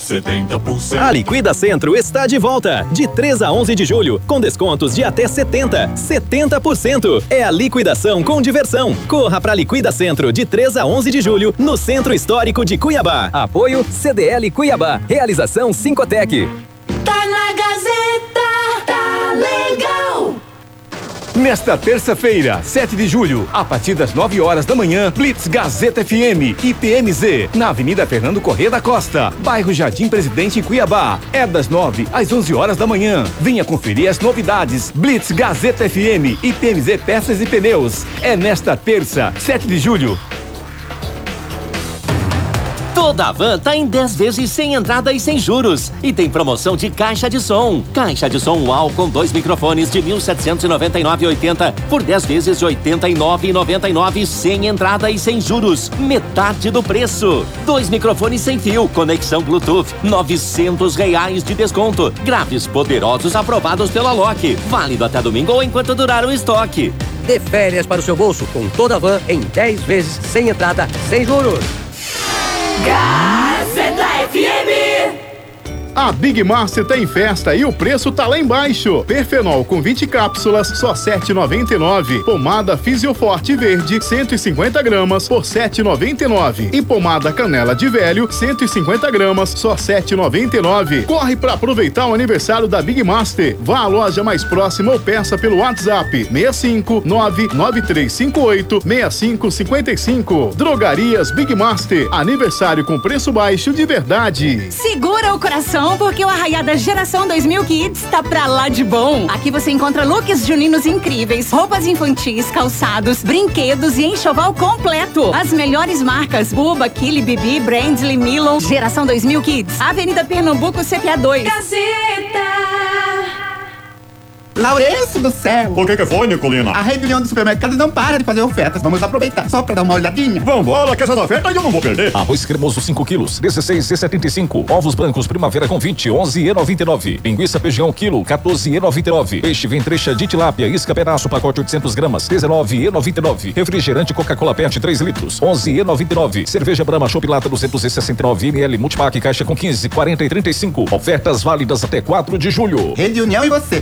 70%. A Liquida Centro está de volta, de 3 a 11 de julho, com descontos de até 70%. É a liquidação com diversão. Corra para Liquida Centro, de 3 a 11 de julho, no Centro Histórico de Cuiabá. Apoio CDL Cuiabá. Realização Sincotec. Tá na Gazeta, tá legal. Nesta terça-feira, 7 de julho, a partir das 9 horas da manhã, Blitz Gazeta FM e PMZ, na Avenida Fernando Corrêa da Costa, bairro Jardim Presidente, em Cuiabá. É das 9 às 11 horas da manhã. Venha conferir as novidades. Blitz Gazeta FM e PMZ Peças e Pneus. É nesta terça, 7 de julho. Toda a van tá em 10 vezes sem entrada e sem juros. E tem promoção de caixa de som. Caixa de som UAU com 2 microfones de R$ 1.799,80 por 10 vezes de R$ 89,99 sem entrada e sem juros. Metade do preço. 2 microfones sem fio, conexão Bluetooth, R$ 900 de desconto. Graves poderosos aprovados pela Loki. Válido até domingo ou enquanto durar o estoque. Dê férias para o seu bolso com toda a van em 10 vezes sem entrada, sem juros. Gazeta FM. A Big Master tá em festa e o preço tá lá embaixo. Perfenol com 20 cápsulas, só R$ 7,99. Pomada Fisioforte Verde, 150 gramas, por R$ 7,99. E pomada Canela de Velho, 150 gramas, só R$ 7,99. Corre pra aproveitar o aniversário da Big Master. Vá à loja mais próxima ou peça pelo WhatsApp 65993586555. Drogarias Big Master, aniversário com preço baixo de verdade. Segura o coração, porque o Arraiada Geração 2000 Kids tá pra lá de bom. Aqui você encontra looks juninos incríveis, roupas infantis, calçados, brinquedos e enxoval completo. As melhores marcas: Buba, Kili, Bibi, Brandly, Milon. Geração 2000 Kids, Avenida Pernambuco, CPA 2. Gazeta. Laurêncio do céu! O que foi, Nicolina? A rede Leão do supermercado não para de fazer ofertas. Vamos aproveitar só pra dar uma olhadinha. Vambora, que essas ofertas eu não vou perder. Arroz cremoso 5 quilos, 16,75. Ovos brancos primavera com 20, 11,99. Linguiça feijão quilo, 14,99. Peixe ventrecha de tilápia, isca pedaço, pacote 800 gramas, 19,99. Refrigerante Coca-Cola PET 3 litros, 11,99. Cerveja Brahma Chopp Lata 269 ml, multipack caixa com 15, 40 e 35. Ofertas válidas até 4 de julho. Rede União e você.